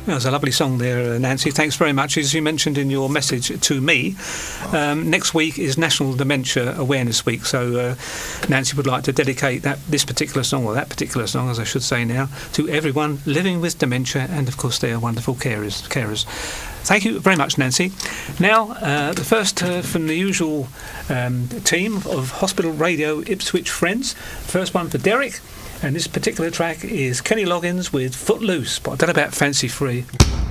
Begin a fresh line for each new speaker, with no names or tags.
That was a lovely song there, Nancy. Thanks very much. As you mentioned in your message to me, next week is National Dementia Awareness Week. So Nancy would like to dedicate this particular song, or that particular song, as I should say now, to everyone living with dementia and, of course, their wonderful carers. Thank you very much, Nancy. Now, the first from the usual team of Hospital Radio Ipswich Friends. First one for Derek. And this particular track is Kenny Loggins with Footloose, but I don't know about Fancy Free.